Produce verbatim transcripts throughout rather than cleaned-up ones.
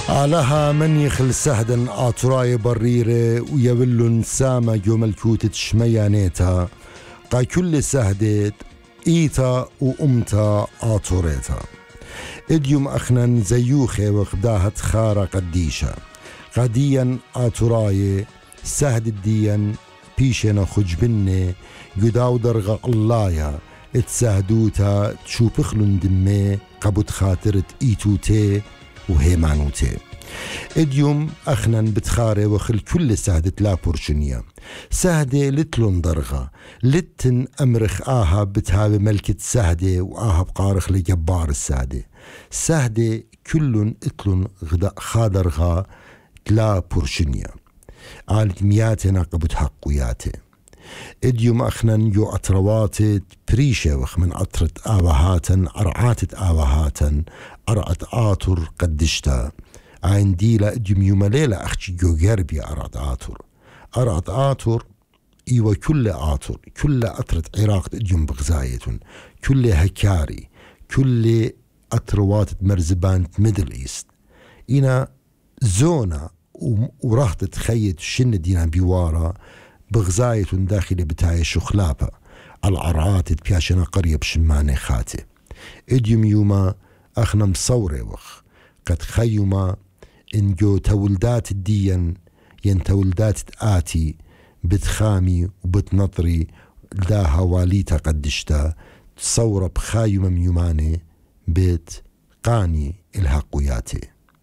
علىها من يخل سهدا آتراي بريرة ويبلن سامة جو ملكوتة شميانيتا قا كل سهدت إيتا وأمتا آتوريتا إديوم أخنن زيوخي وخداهت خارة قديشة قديا آتراي سهد الديا بيشنا خجبني يداو درغ اللايا اتسهدوتا تشوبخلن دمي قبوت خاطرت إيتوتي وهيمانوتي إديوم أخنن بتخاري وخل كل سهدت لا بورشنيا سهدة لتلون درغة لتن أمرخ آها بتهاوي ملكة سهدة وآها بقارخ لجبار السهدة سهدة كلن اتلون غدا خادرغة لا بورشنيا عالت مياتنا قبوت حقوياتي إديوم أخنن يو أطرواتت بريشة وخ من أطرت آوهاتن أرعاتت آوهاتن أرعت آتر قدشتا عين ديلا إديوم يوم ليلة أخشي جو غربي أرعت آتر أرعت آتر إيوة كل آتر كل أطرت عراق إديوم بغزايتن كل هكاري كل أطرواتت مرزبانت ميدل إيست إنا زونا ورهت تخيط شن دينا بيوارا بغزاية داخل بتاعي شخلابة العرعات بياشنا قرية بشماني خاتي إديوم يوما أخنا مصوري وخ قد خيوما إن جو تولدات الدين ين تولدات آتي بتخامي وبتنطري دا هواليتا قدشتا تصور بخايوما ميوماني بيت قاني الهقوياتي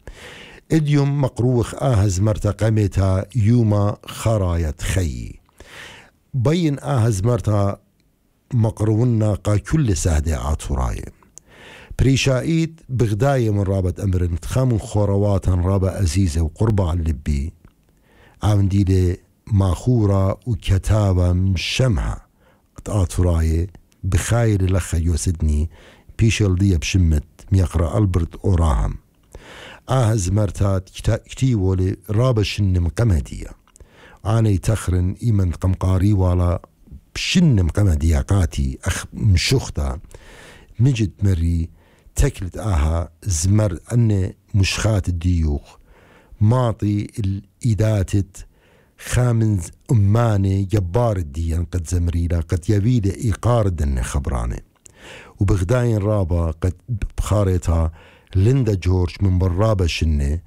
إديوم مقروخ آهز مرتقمتا يوما خرايت خي بين آهز مرتا مقرونا قا كل سهدة عطراي بريشايد بغداية من رابط أمر تخام خوروات رابا أزيزة وقربة اللبي عندي لي ماخورة وكتابة مشمها عطراي بخايل لخا يوسدني بيشل دي بشمت ميقرأ ألبرت أوراهم آهز مرتات كتيبو لي رابا شن مقمدية عاني تخرن إيمن قمقاري والا بشن مقمدية قاتي أخ مشوختا مجد مري تكلت آها زمر أن مشخات الديوخ معطي الإيداتت خامنز أماني جبار الديان قد زمريلا قد يبيد إيقار دن خبراني وبغداين رابا قد بخاريتها ليندا جورج من برابة شنة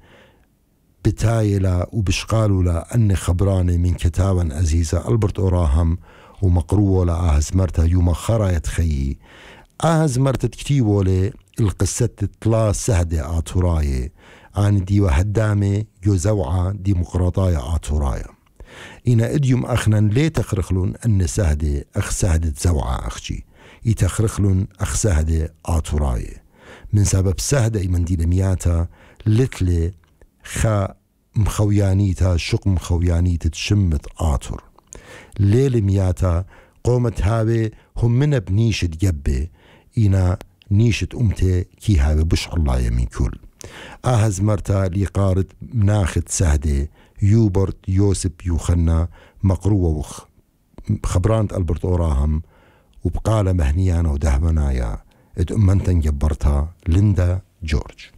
بتايلا وبشقالولا أن خبراني من كتابا أزيزة ألبرت أوراهم ومقروه لآهز مرتا يوم خرايت خيي آهز مرتا تكتيبو لي القصة تطلع سهدة آتوراي عن دي وهدامي جو زوعة ديمقراطايا آتورايا إنا إديوم أخنن ليه تخرخلون أن سهدة أخ سهدة زوعة أخشي يتخرخلون أخ سهدة آتوراي من سبب سهدة إيمان دي لمياتا لتلي خا مخويانيتا شق مخويانيتا تشمت آتر ليل مياتا قومت هاوي هم من بنيشة جبه إنا نيشة أمتي كي هاوي بش الله يمين كل آهز مرتا لقارد مناخت سهدة يوبرت يوسف يوخنا مقروة وخ خبرانت ألبرت أوراهم وبقالة مهنيانا ودهمنايا اد أمنتن جبرتها ليندا جورج.